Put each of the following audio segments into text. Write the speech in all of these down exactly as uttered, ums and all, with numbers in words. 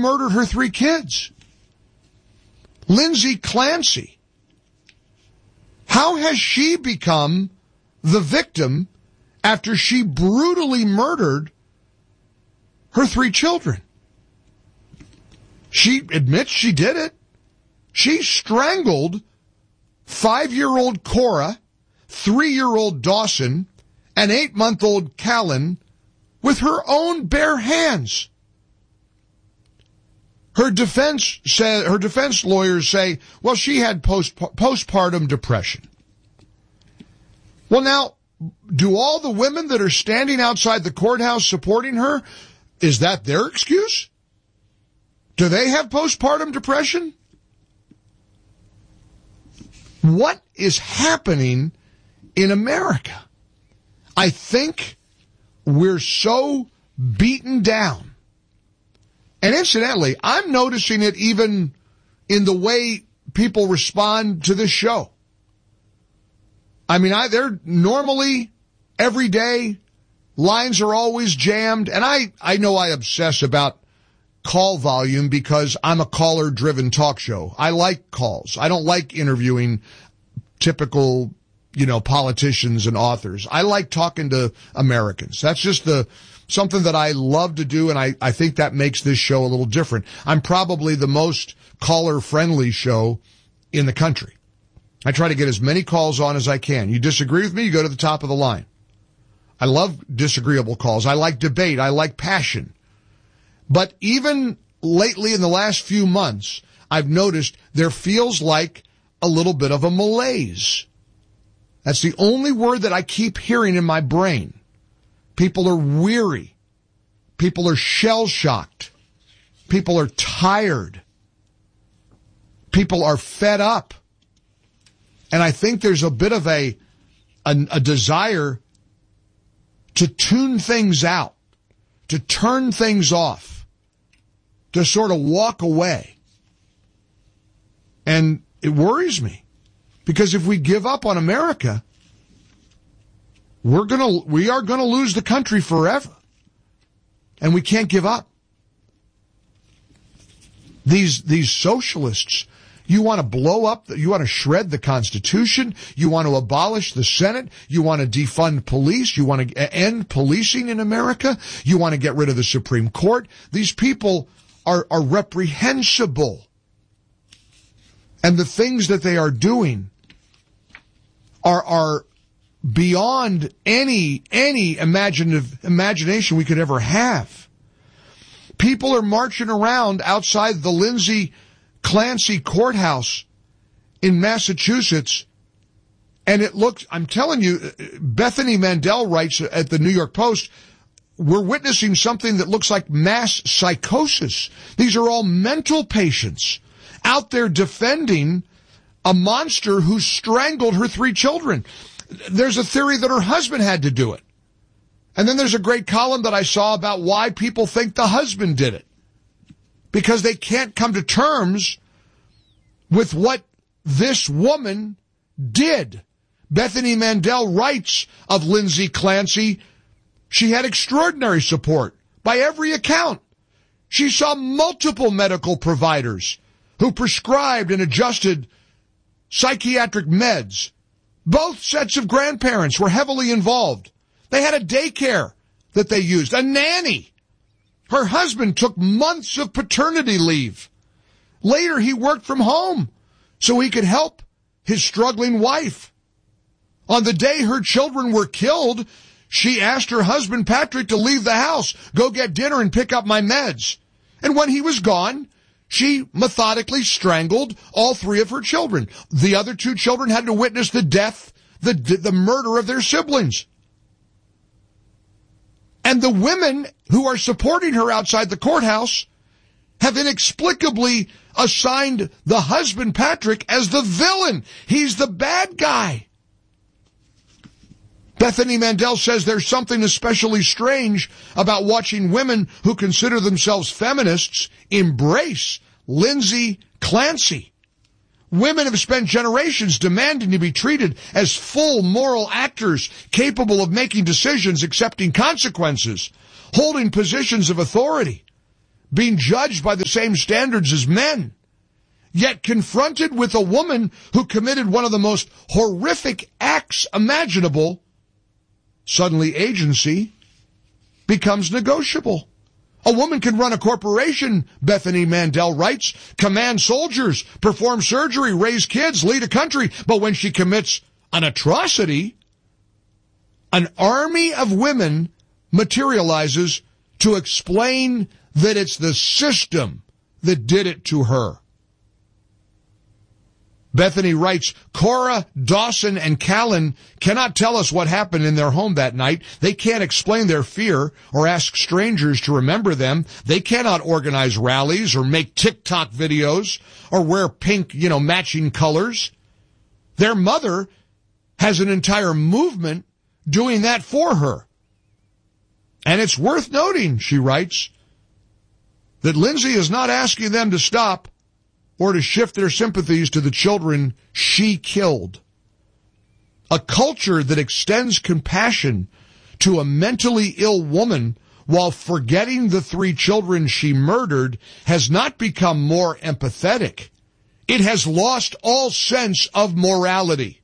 murdered her three kids. Lindsay Clancy. How has she become the victim after she brutally murdered her three children? She admits she did it. She strangled five-year-old Cora, three-year-old Dawson, and eight-month-old Callan with her own bare hands. Her defense said, her defense lawyers say, well, she had post, postpartum depression. Well, now, do all the women that are standing outside the courthouse supporting her, is that their excuse? Do they have postpartum depression? What is happening in America? I think we're so beaten down. And incidentally, I'm noticing it even in the way people respond to this show. I mean, I, they're normally, every day, lines are always jammed. And I, I know I obsess about call volume because I'm a caller-driven talk show. I like calls. I don't like interviewing typical, you know, politicians and authors. I like talking to Americans. That's just the something that I love to do, and I, I think that makes this show a little different. I'm probably the most caller-friendly show in the country. I try to get as many calls on as I can. You disagree with me, you go to the top of the line. I love disagreeable calls. I like debate. I like passion. But even lately in the last few months, I've noticed there feels like a little bit of a malaise. That's the only word that I keep hearing in my brain. People are weary. People are shell-shocked. People are tired. People are fed up. And I think there's a bit of a, a, a desire to tune things out, to turn things off, to sort of walk away. And it worries me, because if we give up on America, we're gonna, we are gonna lose the country forever. And we can't give up. These, these socialists, you want to blow up, you want to shred the Constitution, you want to abolish the Senate, you want to defund police, you want to end policing in America, you want to get rid of the Supreme Court. These people are, are reprehensible. And the things that they are doing are, are beyond any, any imaginative imagination we could ever have. People are marching around outside the Lindsay Clancy courthouse in Massachusetts, and it looks, I'm telling you, Bethany Mandel writes at the New York Post, we're witnessing something that looks like mass psychosis. These are all mental patients out there defending a monster who strangled her three children. There's a theory that her husband had to do it. And then there's a great column that I saw about why people think the husband did it. Because they can't come to terms with what this woman did. Bethany Mandel writes of Lindsay Clancy, she had extraordinary support by every account. She saw multiple medical providers who prescribed and adjusted psychiatric meds. Both sets of grandparents were heavily involved. They had a daycare that they used, a nanny. Her husband took months of paternity leave. Later, he worked from home so he could help his struggling wife. On the day her children were killed, she asked her husband, Patrick, to leave the house, go get dinner and pick up my meds. And when he was gone, she methodically strangled all three of her children. The other two children had to witness the death, the, the murder of their siblings. And the women who are supporting her outside the courthouse have inexplicably assigned the husband, Patrick, as the villain. He's the bad guy. Bethany Mandel says there's something especially strange about watching women who consider themselves feminists embrace Lindsay Clancy. Women have spent generations demanding to be treated as full moral actors, capable of making decisions, accepting consequences, holding positions of authority. being judged by the same standards as men. Yet confronted with a woman who committed one of the most horrific acts imaginable, suddenly agency becomes negotiable. A woman can run a corporation, Bethany Mandel writes, command soldiers, perform surgery, raise kids, lead a country. But when she commits an atrocity, an army of women materializes to explain that it's the system that did it to her. Bethany writes, Cora, Dawson, and Callan cannot tell us what happened in their home that night. They can't explain their fear or ask strangers to remember them. They cannot organize rallies or make TikTok videos or wear pink, you know, matching colors. Their mother has an entire movement doing that for her. And it's worth noting, she writes, that Lindsay is not asking them to stop or to shift their sympathies to the children she killed. A culture that extends compassion to a mentally ill woman while forgetting the three children she murdered has not become more empathetic. It has lost all sense of morality.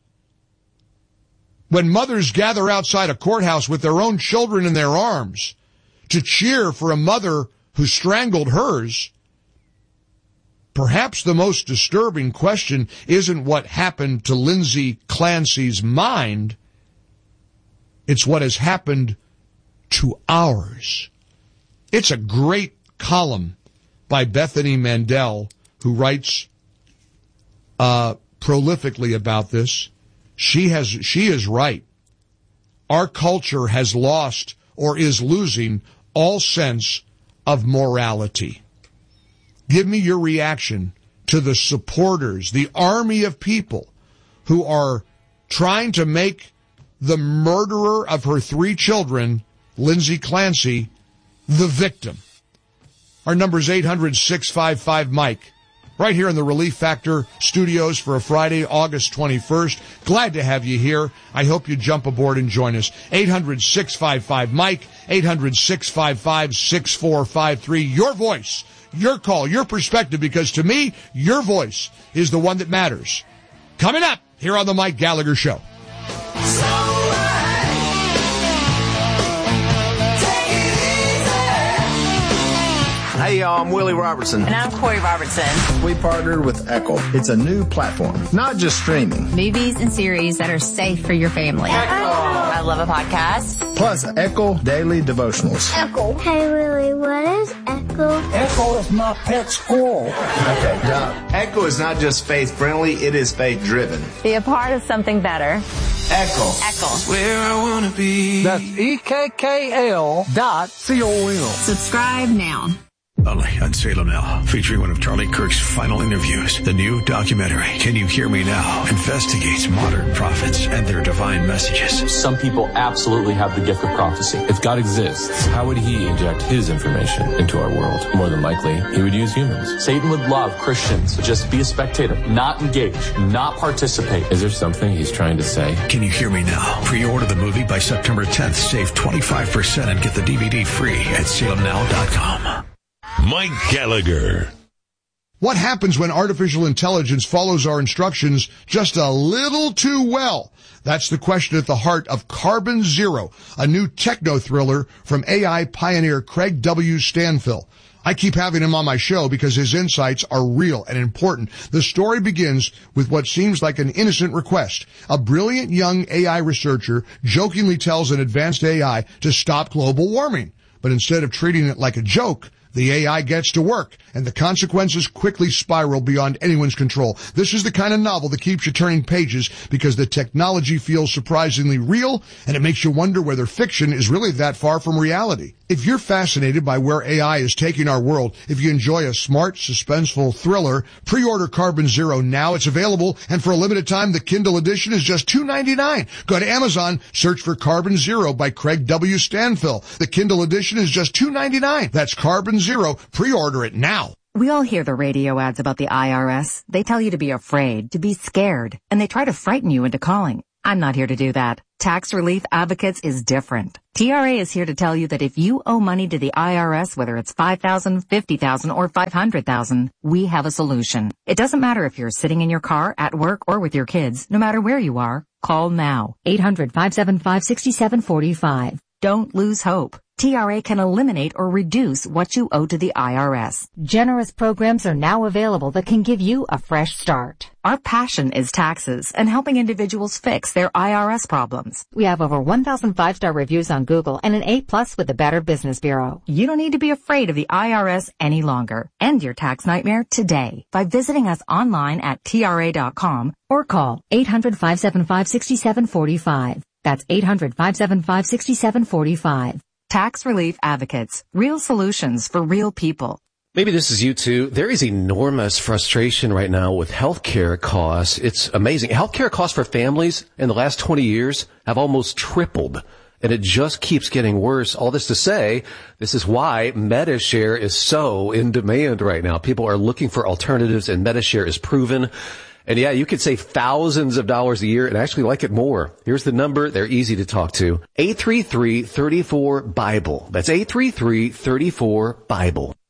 When mothers gather outside a courthouse with their own children in their arms to cheer for a mother who strangled hers, perhaps the most disturbing question isn't what happened to Lindsay Clancy's mind. It's what has happened to ours. It's a great column by Bethany Mandel, who writes uh, prolifically about this. She has, she is right. Our culture has lost or is losing all sense of morality. Give me your reaction to the supporters, the army of people who are trying to make the murderer of her three children, Lindsay Clancy, the victim. Our number is eight hundred, six five five, Mike. Right here in the Relief Factor studios for a Friday, August twenty-first. Glad to have you here. I hope you jump aboard and join us. eight hundred, six five five, Mike, eight hundred, six five five, six four five three. Your voice, your call, your perspective, because to me, your voice is the one that matters. Coming up here on the Mike Gallagher Show. Hey, y'all, I'm Willie Robertson. And I'm Corey Robertson. We partnered with Echo. It's a new platform, not just streaming. Movies and series that are safe for your family. Echo. I love a podcast. Plus, Echo Daily Devotionals. Echo. Hey, Willie, what is Echo? Echo is my pet squirrel. Okay, Doc. Echo is not just faith-friendly, it is faith-driven. Be a part of something better. Echo. Echo. Where I want to be. That's E K K L dot C O M. Subscribe now. Only on Salem Now, featuring one of Charlie Kirk's final interviews. The new documentary, Can You Hear Me Now?, investigates modern prophets and their divine messages. Some people absolutely have the gift of prophecy. If God exists, how would he inject his information into our world? More than likely, he would use humans. Satan would love Christians to just be a spectator, not engage, not participate. Is there something he's trying to say? Can You Hear Me Now? Pre-order the movie by September tenth. Save twenty-five percent and get the D V D free at salem now dot com. Mike Gallagher. What happens when artificial intelligence follows our instructions just a little too well? That's the question at the heart of Carbon Zero, a new techno-thriller from A I pioneer Craig W. Stanfill. I keep having him on my show because his insights are real and important. The story begins with what seems like an innocent request. A brilliant young A I researcher jokingly tells an advanced A I to stop global warming. But instead of treating it like a joke, the A I gets to work, and the consequences quickly spiral beyond anyone's control. This is the kind of novel that keeps you turning pages because the technology feels surprisingly real, and it makes you wonder whether fiction is really that far from reality. If you're fascinated by where A I is taking our world, if you enjoy a smart, suspenseful thriller, pre-order Carbon Zero now. It's available, and for a limited time, the Kindle edition is just two ninety-nine. Go to Amazon, search for Carbon Zero by Craig W. Stanfill. The Kindle edition is just two ninety-nine. That's Carbon Zero. Pre-order it now. We all hear the radio ads about the I R S. They tell you to be afraid, to be scared, and they try to frighten you into calling. I'm not here to do that. Tax Relief Advocates is different. T R A is here to tell you that if you owe money to the I R S, whether it's five thousand dollars, fifty thousand dollars, or five hundred thousand dollars, we have a solution. It doesn't matter if you're sitting in your car, at work, or with your kids. No matter where you are, call now. eight hundred, five seven five, six seven four five. Don't lose hope. T R A can eliminate or reduce what you owe to the I R S. Generous programs are now available that can give you a fresh start. Our passion is taxes and helping individuals fix their I R S problems. We have over one thousand five-star reviews on Google and an A plus with the Better Business Bureau. You don't need to be afraid of the I R S any longer. End your tax nightmare today by visiting us online at T R A dot com or call eight hundred, five seven five, six seven four five. That's eight hundred, five seven five, six seven four five. Tax Relief Advocates. Real solutions for real people. Maybe this is you too. There is enormous frustration right now with healthcare costs. It's amazing. Healthcare costs for families in the last twenty years have almost tripled, and it just keeps getting worse. All this to say, this is why MediShare is so in demand right now. People are looking for alternatives, and MediShare is proven. And yeah, you could save thousands of dollars a year and actually like it more. Here's the number. They're easy to talk to. eight three three, three four, BIBLE. That's eight three three, three four, BIBLE.